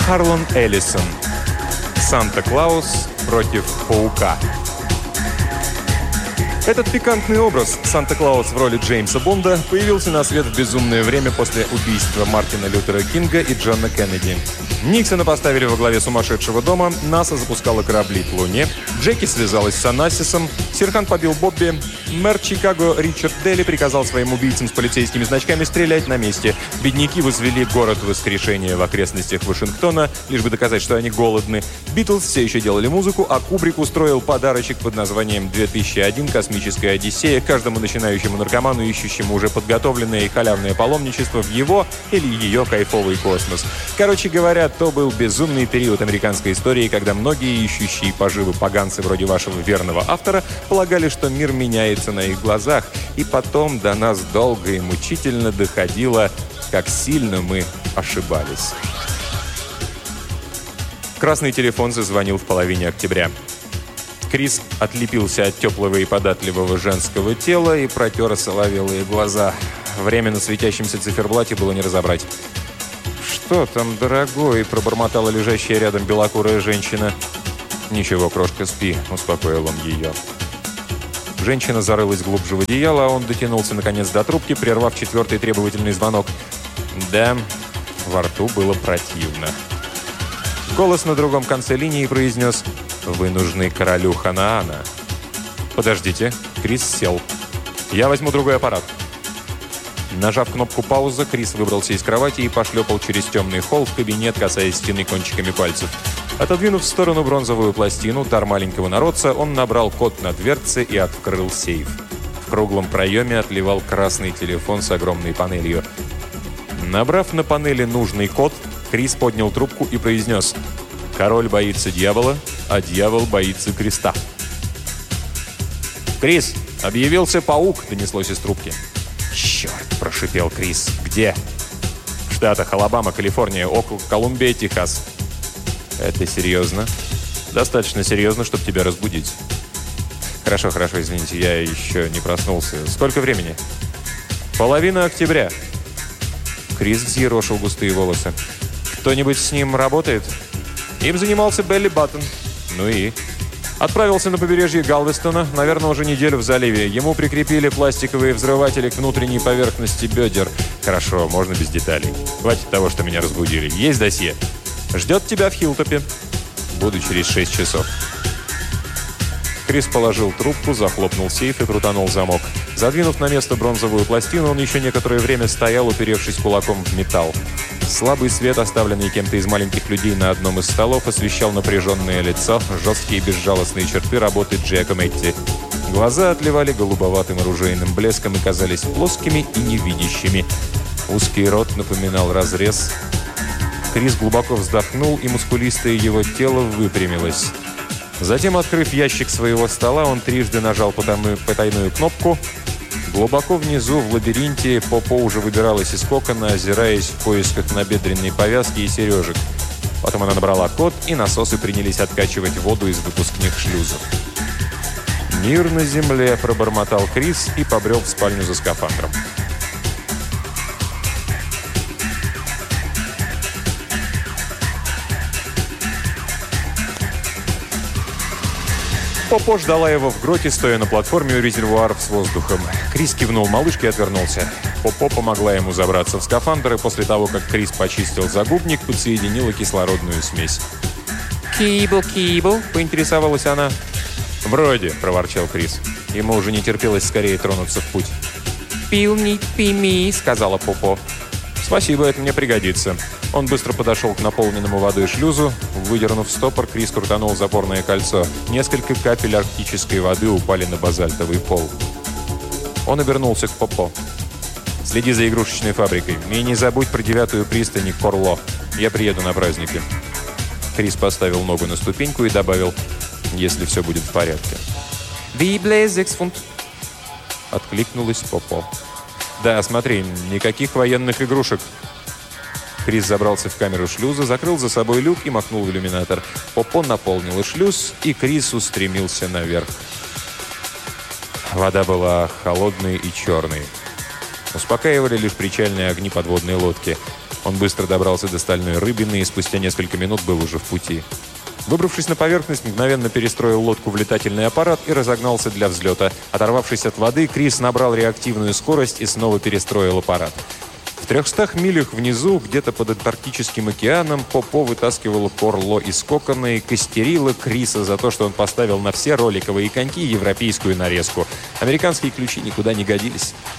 Харлан Эллисон. Санта-Клаус против паука. Этот пикантный образ, Санта-Клаус в роли Джеймса Бонда, появился на свет в безумное время после убийства Мартина Лютера Кинга и Джона Кеннеди. Никсона поставили во главе сумасшедшего дома, НАСА запускала корабли к Луне, Джеки связалась с Онассисом, Серхан побил Бобби, мэр Чикаго Ричард Делли приказал своим убийцам с полицейскими значками стрелять на месте. Бедняки возвели город воскрешения в окрестностях Вашингтона, лишь бы доказать, что они голодны. Битлз все еще делали музыку, а Кубрик устроил подарочек под названием «2001. Космическая Одиссея» каждому начинающему наркоману, ищущему уже подготовленное и халявное паломничество в его или ее кайфовый космос. Короче говоря, то был безумный период американской истории, когда многие ищущие поживы поганцы вроде вашего верного автора полагали, что мир меняется на их глазах, и потом до нас долго и мучительно доходило, как сильно мы ошибались. Красный телефон зазвонил в половине октября. Крис отлепился от теплого и податливого женского тела и протер осоловелые глаза. Время на светящемся циферблате было не разобрать. «Что там, дорогой?» – пробормотала лежащая рядом белокурая женщина. «Ничего, крошка, спи», – успокоил он ее. Женщина зарылась глубже в одеяло, а он дотянулся наконец до трубки, прервав четвертый требовательный звонок. Да, во рту было противно. Голос на другом конце линии произнес: «Вы нужны королю Ханаана». «Подождите». Крис сел. «Я возьму другой аппарат». Нажав кнопку «Пауза», Крис выбрался из кровати и пошлепал через темный холл в кабинет, касаясь стены кончиками пальцев. Отодвинув в сторону бронзовую пластину, тар маленького народца, он набрал код на дверце и открыл сейф. В круглом проеме отливал красный телефон с огромной панелью. Набрав на панели нужный код, Крис поднял трубку и произнес: «Король боится дьявола, а дьявол боится креста». «Крис, объявился паук», — донеслось из трубки. «Черт!» – прошипел Крис. «Где?» «В штатах Алабама, Калифорния, округ Колумбия, Техас». «Это серьезно?» «Достаточно серьезно, чтобы тебя разбудить». «Хорошо, извините, я еще не проснулся. Сколько времени?» «Половина октября». Крис взъерошил густые волосы. «Кто-нибудь с ним работает?» «Им занимался Белли Баттон». «Ну и?» «Отправился на побережье Галвестона, наверное, уже неделю в заливе. Ему прикрепили пластиковые взрыватели к внутренней поверхности бедер». «Хорошо, можно без деталей. Хватит того, что меня разбудили. Есть досье?» «Ждет тебя в Хиллтопе». «Буду через 6 часов». Крис положил трубку, захлопнул сейф и крутанул замок. Задвинув на место бронзовую пластину, он еще некоторое время стоял, уперевшись кулаком в металл. Слабый свет, оставленный кем-то из маленьких людей на одном из столов, освещал напряженное лицо, жесткие безжалостные черты работы Джиакометти. Глаза отливали голубоватым оружейным блеском и казались плоскими и невидящими. Узкий рот напоминал разрез. Крис глубоко вздохнул, и мускулистое его тело выпрямилось. Затем, открыв ящик своего стола, он трижды нажал потайную кнопку. Глубоко внизу, в лабиринте, Попо уже выбиралась из кокона, озираясь в поисках набедренной повязки и сережек. Потом она набрала код, и насосы принялись откачивать воду из выпускных шлюзов. «Мир на земле», – пробормотал Крис и побрел в спальню за скафандром. Попо ждала его в гроте, стоя на платформе у резервуаров с воздухом. Крис кивнул малышке и отвернулся. Попо помогла ему забраться в скафандр, и после того, как Крис почистил загубник, подсоединила кислородную смесь. «Кибл», — поинтересовалась она. «Вроде», — проворчал Крис. Ему уже не терпелось скорее тронуться в путь. «Пил не пими», — сказала Попо. «Спасибо, это мне пригодится». Он быстро подошел к наполненному водой шлюзу. Выдернув стопор, Крис крутанул запорное кольцо. Несколько капель арктической воды упали на базальтовый пол. Он обернулся к Попо. «Следи за игрушечной фабрикой. И не забудь про 9-ю пристань Корло. Я приеду на праздники». Крис поставил ногу на ступеньку и добавил: «Если все будет в порядке». «Виблезексфунт», — откликнулась Попо. «Да, смотри, никаких военных игрушек». Крис забрался в камеру шлюза, закрыл за собой люк и махнул в иллюминатор. Попо наполнила шлюз, и Крис устремился наверх. Вода была холодной и черной. Успокаивали лишь причальные огни подводной лодки. Он быстро добрался до стальной рыбины и спустя несколько минут был уже в пути. Выбравшись на поверхность, мгновенно перестроил лодку в летательный аппарат и разогнался для взлета. Оторвавшись от воды, Крис набрал реактивную скорость и снова перестроил аппарат. В 300 милях внизу, где-то под Антарктическим океаном, Попо вытаскивала Корло из кокона и костерила Криса за то, что он поставил на все роликовые коньки европейскую нарезку. Американские ключи никуда не годились.